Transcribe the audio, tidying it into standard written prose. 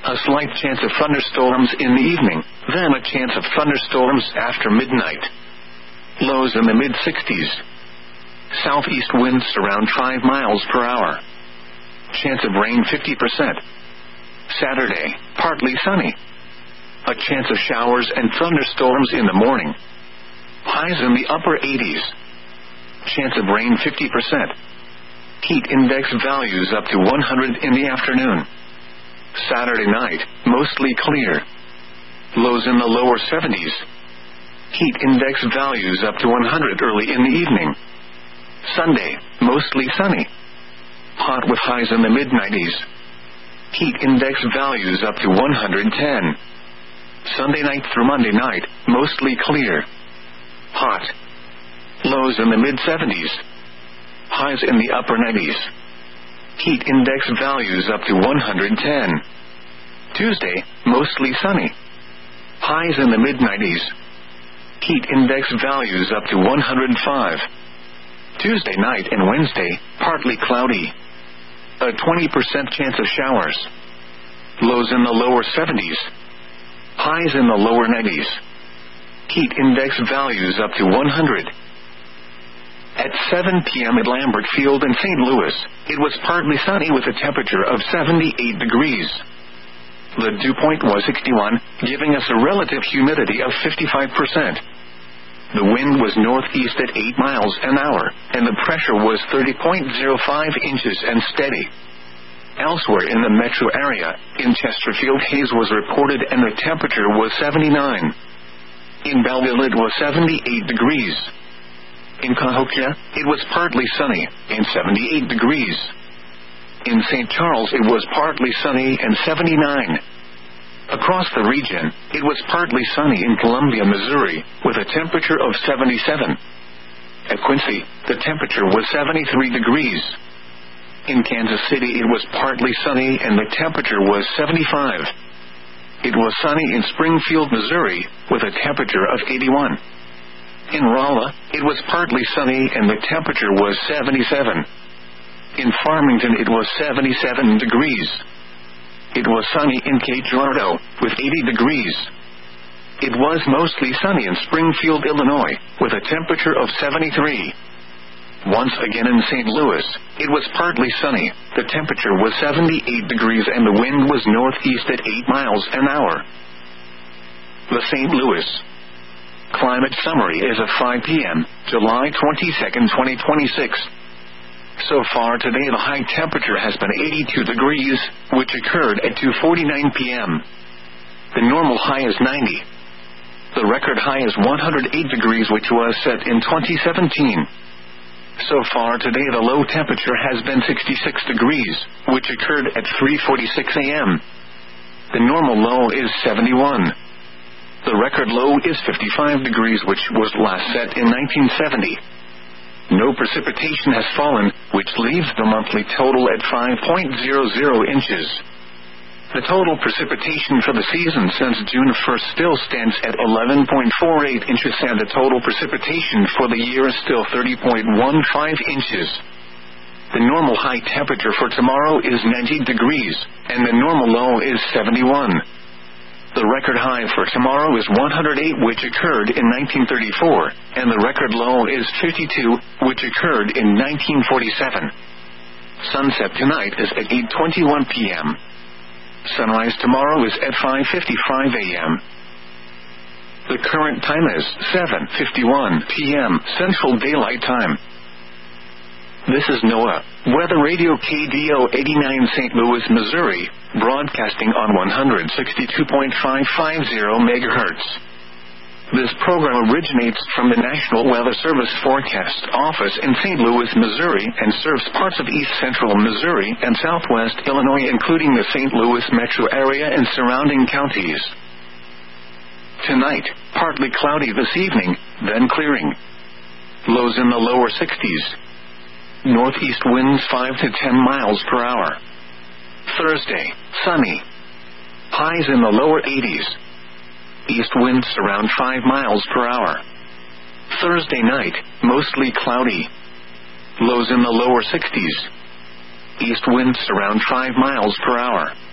A slight chance of thunderstorms in the evening, then a chance of thunderstorms after midnight. Lows in the mid-60s. Southeast winds around 5 miles per hour. Chance of rain 50%. Saturday, partly sunny. A chance of showers and thunderstorms in the morning. Highs in the upper 80s. Chance of rain 50%. Heat index values up to 100 in the afternoon. Saturday night, mostly clear. Lows in the lower 70s. Heat index values up to 100 early in the evening. Sunday, mostly sunny. Hot with highs in the mid-90s. Heat index values up to 110. Sunday night through Monday night, mostly clear. Hot. Lows in the mid-70s. Highs in the upper 90s. Heat index values up to 110. Tuesday, mostly sunny. Highs in the mid-90s. Heat index values up to 105. Tuesday night and Wednesday, partly cloudy. A 20% chance of showers. Lows in the lower 70s. Highs in the lower 90s. Heat index values up to 100. At 7 p.m. at Lambert Field in St. Louis, it was partly sunny with a temperature of 78 degrees. The dew point was 61, giving us a relative humidity of 55%. The wind was northeast at 8 miles an hour, and the pressure was 30.05 inches and steady. Elsewhere in the metro area, in Chesterfield, haze was reported and the temperature was 79. In Belleville, it was 78 degrees. In Cahokia, it was partly sunny and 78 degrees. In St. Charles, it was partly sunny and 79. Across the region, it was partly sunny in Columbia, Missouri, with a temperature of 77. At Quincy, the temperature was 73 degrees. In Kansas City, it was partly sunny and the temperature was 75. It was sunny in Springfield, Missouri, with a temperature of 81. In Rolla, it was partly sunny and the temperature was 77. In Farmington, it was 77 degrees. It was sunny in Cape Girardeau, with 80 degrees. It was mostly sunny in Springfield, Illinois, with a temperature of 73. Once again in St. Louis, it was partly sunny, the temperature was 78 degrees and the wind was northeast at 8 miles an hour. The St. Louis Climate Summary is of 5 p.m., July 22, 2026. So far today, the high temperature has been 82 degrees, which occurred at 2:49 p.m. The normal high is 90. The record high is 108 degrees, which was set in 2017. So far today, the low temperature has been 66 degrees, which occurred at 3:46 a.m. The normal low is 71. The record low is 55 degrees, which was last set in 1970. No precipitation has fallen, which leaves the monthly total at 5.00 inches. The total precipitation for the season since June 1st still stands at 11.48 inches, and the total precipitation for the year is still 30.15 inches. The normal high temperature for tomorrow is 90 degrees, and the normal low is 71. The record high for tomorrow is 108, which occurred in 1934, and the record low is 52, which occurred in 1947. Sunset tonight is at 8:21 p.m. Sunrise tomorrow is at 5:55 a.m. The current time is 7:51 p.m. Central Daylight Time. This is NOAA Weather Radio KDO 89 St. Louis, Missouri, broadcasting on 162.550 megahertz. This program originates from the National Weather Service Forecast Office in St. Louis, Missouri, and serves parts of east central Missouri and southwest Illinois, including the St. Louis metro area and surrounding counties. Tonight, partly cloudy this evening, then clearing. Lows in the lower 60s. Northeast winds 5 to 10 miles per hour. Thursday, sunny. Highs in the lower 80s. East winds around 5 miles per hour. Thursday night, mostly cloudy. Lows in the lower 60s. East winds around 5 miles per hour.